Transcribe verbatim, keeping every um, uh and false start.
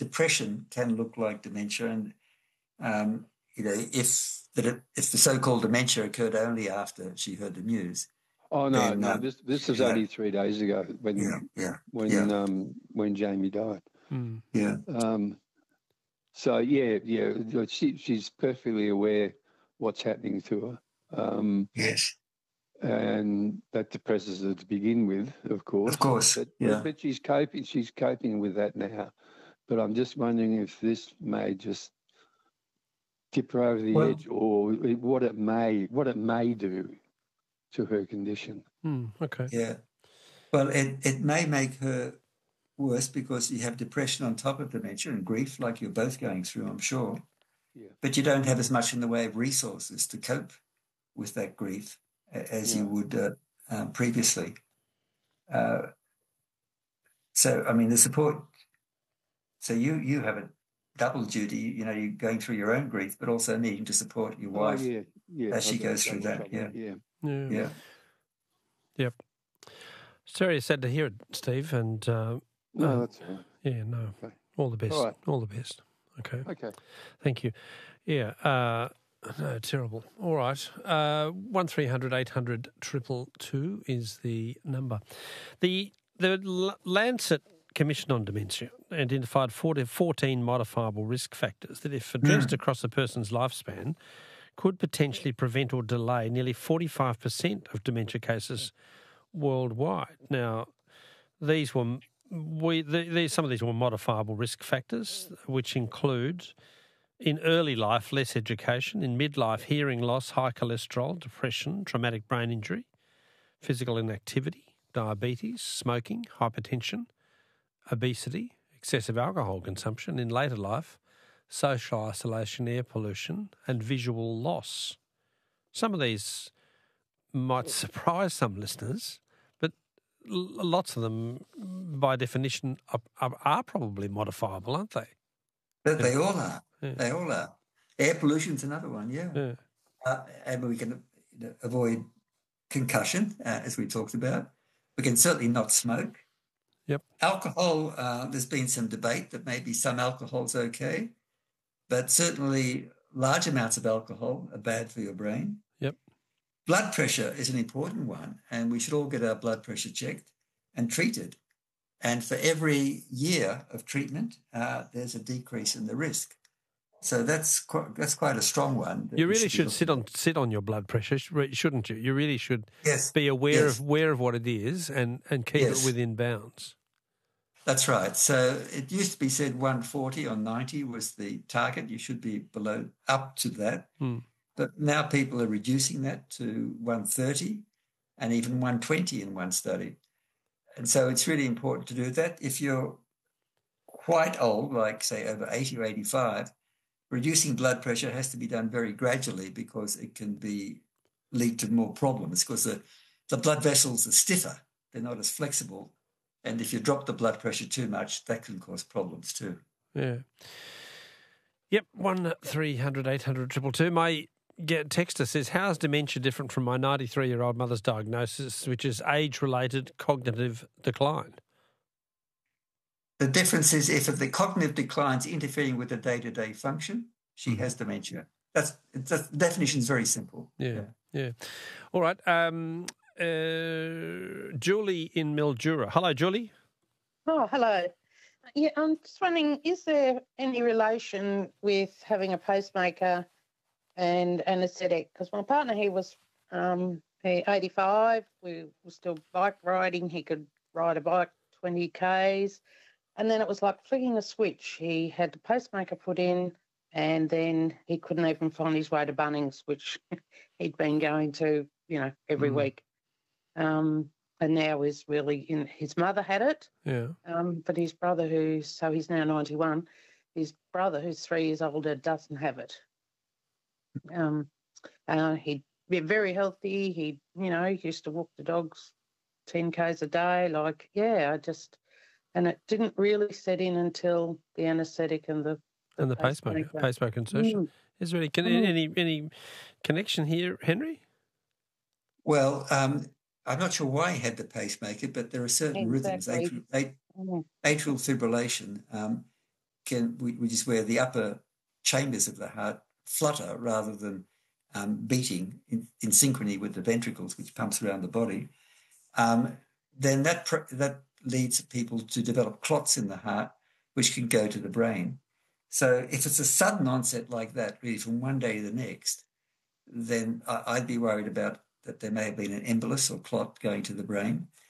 depression can look like dementia, and um, you know, if the if the so-called dementia occurred only after she heard the news. Oh no, then, no, um, this this was yeah. only three days ago when Yeah, yeah, when yeah. um when Jamie died. Mm. Yeah. Um, so yeah, yeah, she she's perfectly aware what's happening to her. Um, Yes. and that depresses her to begin with, of course. Of course. But, Yeah. but but she's coping. She's coping with that now. But I'm just wondering if this may just tip her over the Well- edge, or what it may what it may do to her condition. Mm, okay. Yeah. Well, it, it may make her worse because you have depression on top of dementia and grief, like you're both going through, I'm sure. Yeah. But you don't have as much in the way of resources to cope with that grief a- as Yeah. you would uh, um, previously. Uh, so, I mean, the support. So you you have a double duty. You know, you're going through your own grief, but also needing to support your Oh wife yeah, yeah. as she I've got goes through double that. trouble. Yeah. Yeah. Yeah. Yeah. Yep. Sorry, sad to hear it, Steve. And uh, No, uh, that's all right. yeah, no, Okay. all the best. All right. All the best. Okay. Okay. Thank you. Yeah. Uh, no, terrible. All right. Uh, one three hundred eight hundred triple two is the number. The the L- Lancet Commission on Dementia identified fourteen modifiable risk factors that, if addressed across a person's lifespan, could potentially prevent or delay nearly forty-five percent of dementia cases worldwide. Now, these were we the, these some of these were modifiable risk factors, which include in early life less education, in midlife hearing loss, high cholesterol, depression, traumatic brain injury, physical inactivity, diabetes, smoking, hypertension, obesity, excessive alcohol consumption, in later life, social isolation, air pollution, and visual loss. Some of these might surprise some listeners, but l- lots of them, by definition, are, are, are probably modifiable, aren't they? But they all are. Yeah. They all are. Air pollution's another one, yeah. Yeah. Uh, and we can you know, avoid concussion, uh, as we talked about. We can certainly not smoke. Yep. Alcohol, uh, there's been some debate that maybe some alcohol's okay, but certainly large amounts of alcohol are bad for your brain. Yep. Blood pressure is an important one, and we should all get our blood pressure checked and treated. And for every year of treatment, uh, there's a decrease in the risk. So that's quite, that's quite a strong one. that You we really be should looking sit on at. sit on your blood pressure, shouldn't you? You really should Yes. be aware Yes. of aware of what it is and, and keep Yes. it within bounds. That's right. So it used to be said one forty or ninety was the target. You should be below, up to that. Hmm. But now people are reducing that to one thirty and even one twenty in one study. And so it's really important to do that. If you're quite old, like say over eighty or eighty-five, reducing blood pressure has to be done very gradually because it can be lead to more problems because the, the blood vessels are stiffer. They're not as flexible. And if you drop the blood pressure too much, that can cause problems too. Yeah. Yep. One three hundred eight hundred triple two. My get texter says, "How's dementia different from my ninety-three year old mother's diagnosis, which is age related cognitive decline?" The difference is if the cognitive decline's interfering with the day-to-day function, she has dementia. That's, that's the definition is very simple. Yeah, yeah. All right. Um, uh, Julie in Mildura. Hello, Julie. Oh, hello. Yeah, I'm just wondering, is there any relation with having a pacemaker and anaesthetic? Because my partner, he was um, he eighty-five. We were still bike riding. He could ride a bike twenty kays. And then it was like flicking a switch. He had the pacemaker put in and then he couldn't even find his way to Bunnings, which he'd been going to, you know, every Mm. week. Um, and now is really in, his mother had it. Yeah. Um, but his brother, who's, so he's now ninety-one, his brother, who's three years older, doesn't have it. Um, uh, he'd be very healthy. He, you know, he used to walk the dogs ten kays a day. Like, yeah, I just, and it didn't really set in until the anaesthetic and the, the And the pacemaker, pacemaker insertion. Mm. Is there any, can, Mm. any any connection here, Henry? Well, um, I'm not sure why he had the pacemaker, but there are certain Exactly. rhythms. Atrial, at- Mm. atrial fibrillation um, can, which is where the upper chambers of the heart flutter rather than um, beating in, in synchrony with the ventricles, which pumps around the body, um, then that pr- that leads people to develop clots in the heart, which can go to the brain. So if it's a sudden onset like that, really from one day to the next, then I'd be worried about that there may have been an embolus or clot going to the brain.